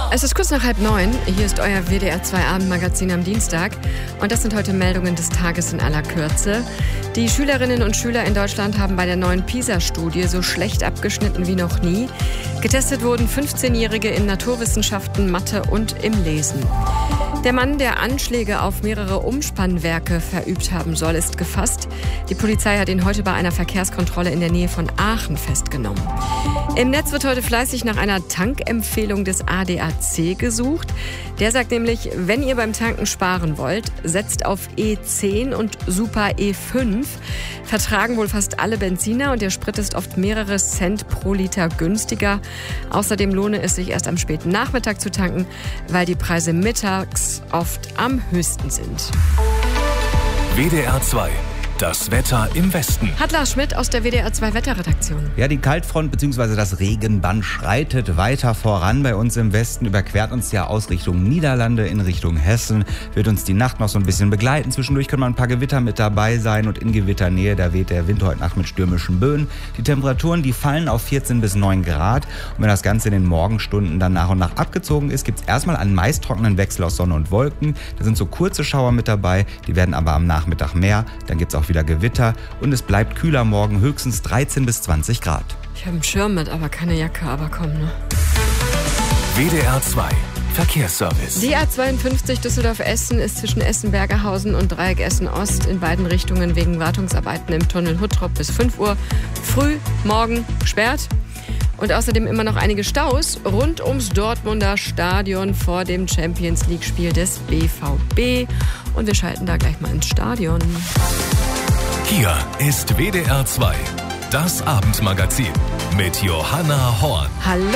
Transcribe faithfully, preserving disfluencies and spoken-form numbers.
Es ist kurz nach halb neun. Hier ist euer W D R zwei Abendmagazin am Dienstag. Und das sind heute Meldungen des Tages in aller Kürze. Die Schülerinnen und Schüler in Deutschland haben bei der neuen PISA-Studie so schlecht abgeschnitten wie noch nie. Getestet wurden fünfzehnjährige in Naturwissenschaften, Mathe und im Lesen. Der Mann, der Anschläge auf mehrere Umspannwerke verübt haben soll, ist gefasst. Die Polizei hat ihn heute bei einer Verkehrskontrolle in der Nähe von Aachen festgenommen. Im Netz wird heute fleißig nach einer Tankempfehlung des A D A C gesucht. Der sagt nämlich, wenn ihr beim Tanken sparen wollt, setzt auf E zehn und Super E fünf. Vertragen wohl fast alle Benziner und der Sprit ist oft mehrere Cent pro Liter günstiger. Außerdem lohne es sich erst am späten Nachmittag zu tanken, weil die Preise mittags oft am höchsten sind. W D R zwei. Das Wetter im Westen. Hat Lars Schmidt aus der W D R zwei Wetterredaktion. Ja, die Kaltfront bzw. das Regenband schreitet weiter voran. Bei uns im Westen überquert uns ja aus Richtung Niederlande in Richtung Hessen. Wird uns die Nacht noch so ein bisschen begleiten. Zwischendurch können mal ein paar Gewitter mit dabei sein und in Gewitternähe, da weht der Wind heute Nacht mit stürmischen Böen. Die Temperaturen, die fallen auf vierzehn bis neun Grad. Und wenn das Ganze in den Morgenstunden dann nach und nach abgezogen ist, gibt es erstmal einen meist trockenen Wechsel aus Sonne und Wolken. Da sind so kurze Schauer mit dabei, die werden aber am Nachmittag mehr. Dann gibt es auch wieder Gewitter und es bleibt kühler morgen, höchstens dreizehn bis zwanzig Grad. Ich habe einen Schirm mit, aber keine Jacke, aber komm, ne? W D R zwei Verkehrsservice. Die A zweiundfünfzig Düsseldorf-Essen ist zwischen Essen-Bergerhausen und Dreieck Essen-Ost in beiden Richtungen wegen Wartungsarbeiten im Tunnel Huttrop bis fünf Uhr früh morgen gesperrt. Und außerdem immer noch einige Staus rund ums Dortmunder Stadion vor dem Champions-League-Spiel des B V B. Und wir schalten da gleich mal ins Stadion. Hier ist W D R zwei, das Abendmagazin mit Johanna Horn. Hallo